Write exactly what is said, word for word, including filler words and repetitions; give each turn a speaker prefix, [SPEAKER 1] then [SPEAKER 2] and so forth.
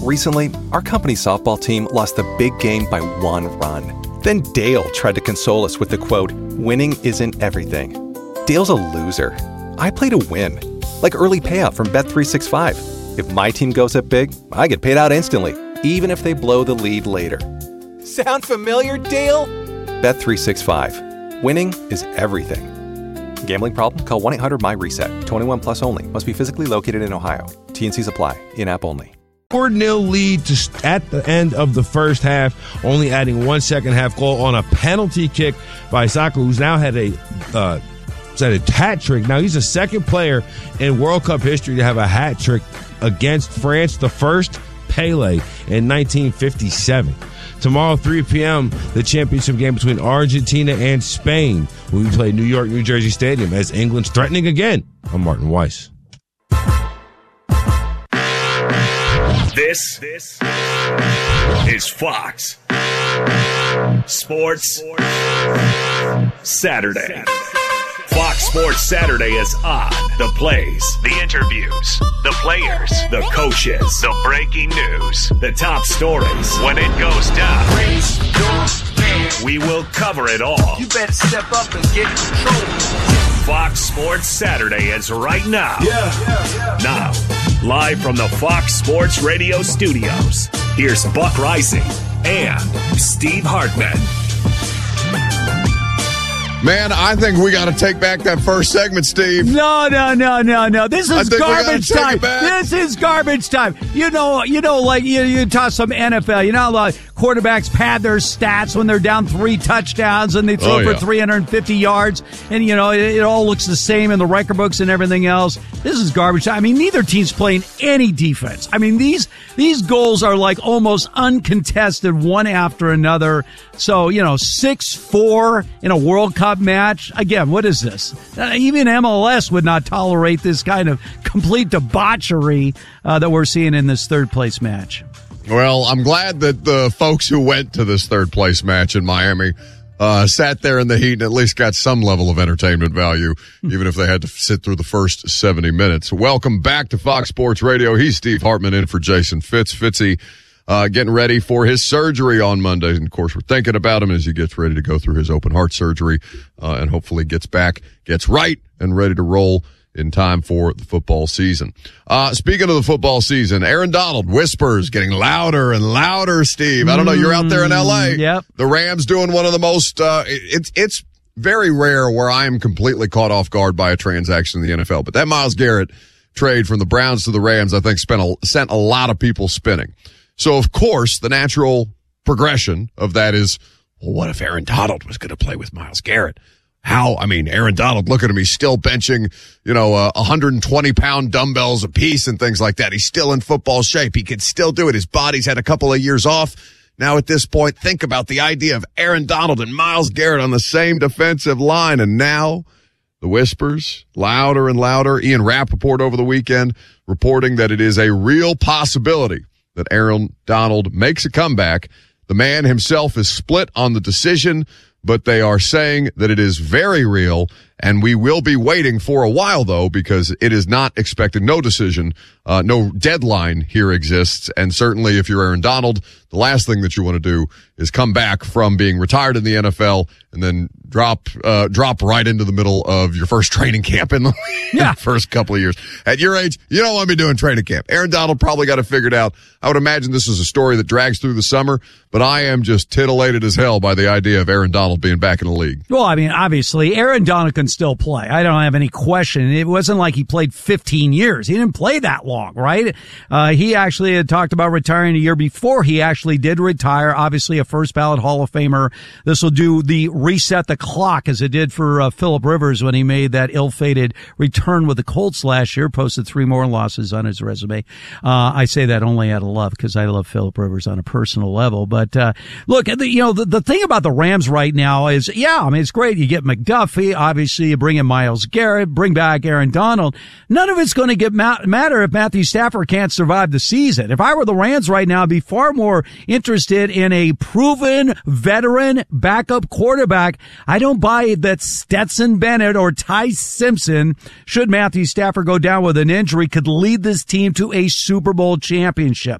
[SPEAKER 1] Recently, our company softball team lost the big game by one run. Then Dale tried to console us with the quote, "Winning isn't everything." Dale's a loser. I play to win. Like early payout from Bet three sixty-five. If my team goes up big, I get paid out instantly, even if they blow the lead later. Sound familiar, Dale? Bet three sixty-five. Winning is everything. Gambling problem? Call one eight hundred M Y reset. twenty-one plus only. Must be physically located in Ohio. T N Cs apply. In-app only.
[SPEAKER 2] four nil lead to, at the end of the first half, only adding one second half goal on a penalty kick by Saka, who's now had a uh, had a hat trick. Now he's the second player in World Cup history to have a hat trick against France, the first Pele in nineteen fifty-seven. Tomorrow, three p.m., the championship game between Argentina and Spain will be played at New York, New Jersey Stadium as England's threatening again. I'm Martin Weiss.
[SPEAKER 3] This, this is Fox Sports Saturday. Fox Sports Saturday is on. The plays, the interviews, the players, the coaches, the breaking news, the top stories. When it goes down, we will cover it all.
[SPEAKER 4] You better step up and get in control.
[SPEAKER 3] Fox Sports Saturday is right now.
[SPEAKER 4] Yeah, yeah, yeah.
[SPEAKER 3] Now, live from the Fox Sports Radio studios, here's Buck Rising and Steve Hartman.
[SPEAKER 5] Man, I think we got to take back that first segment, Steve.
[SPEAKER 6] No, no, no, no, no. This is garbage time.
[SPEAKER 5] This
[SPEAKER 6] is garbage time. You know, you know, like you, you talk some N F L. You know, like quarterbacks pad their stats when they're down three touchdowns and they throw
[SPEAKER 5] oh,
[SPEAKER 6] for
[SPEAKER 5] yeah.
[SPEAKER 6] three hundred fifty yards, and you know, it, it all looks the same in the record books and everything else. This is garbage time. I mean, neither team's playing any defense. I mean, these these goals are like almost uncontested, one after another. So you know, six four in a World Cup match. Again, what is this? Uh, even M L S would not tolerate this kind of complete debauchery uh, that we're seeing in this third place match.
[SPEAKER 5] Well, I'm glad that the folks who went to this third place match in Miami uh, sat there in the heat and at least got some level of entertainment value, even if they had to sit through the first seventy minutes. Welcome back to Fox Sports Radio. He's Steve Hartman in for Jason Fitz. Fitzy uh, getting ready for his surgery on Monday. And, of course, we're thinking about him as he gets ready to go through his open heart surgery uh, and hopefully gets back, gets right, and ready to roll in time for the football season. Uh, speaking of the football season, Aaron Donald whispers getting louder and louder, Steve. I don't know. You're out there in L A.
[SPEAKER 6] Mm, yep.
[SPEAKER 5] The Rams doing one of the most, uh, it's, it's very rare where I am completely caught off guard by a transaction in the N F L. But that Myles Garrett trade from the Browns to the Rams, I think spent a, sent a lot of people spinning. So, of course, the natural progression of that is, well, what if Aaron Donald was going to play with Myles Garrett? How? I mean, Aaron Donald, look at him. He's still benching, you know, uh, one hundred twenty pound dumbbells a piece and things like that. He's still in football shape. He can still do it. His body's had a couple of years off. Now at this point, think about the idea of Aaron Donald and Myles Garrett on the same defensive line. And now the whispers louder and louder. Ian Rappaport over the weekend reporting that it is a real possibility that Aaron Donald makes a comeback. The man himself is split on the decision, but they are saying that it is very real, and we will be waiting for a while, though, because it is not expected. No decision, uh, no deadline here exists, and certainly if you're Aaron Donald, the last thing that you want to do is come back from being retired in the N F L and then drop uh, drop right into the middle of your first training camp in the
[SPEAKER 6] yeah.
[SPEAKER 5] first couple of years. At your age, you don't want to be doing training camp. Aaron Donald probably got it figured out. I would imagine this is a story that drags through the summer, but I am just titillated as hell by the idea of Aaron Donald being back in the league.
[SPEAKER 6] Well, I mean, obviously, Aaron Donald can still play. I don't have any question. It wasn't like he played fifteen years. He didn't play that long, right? Uh, he actually had talked about retiring a year before he actually did retire. Obviously, a first ballot Hall of Famer. This will do the reset the clock as it did for uh, Phillip Rivers when he made that ill-fated return with the Colts last year, posted three more losses on his resume. Uh, I say that only out of love because I love Phillip Rivers on a personal level. But, uh, look, the, you know, the, the thing about the Rams right now is, yeah, I mean, it's great. You get McDuffie. Obviously, you bring in Myles Garrett, bring back Aaron Donald. None of it's going to get ma- matter if Matthew Stafford can't survive the season. If I were the Rams right now, I'd be far more interested in a proven veteran backup quarterback. I don't buy that Stetson Bennett or Ty Simpson, should Matthew Stafford go down with an injury, could lead this team to a Super Bowl championship.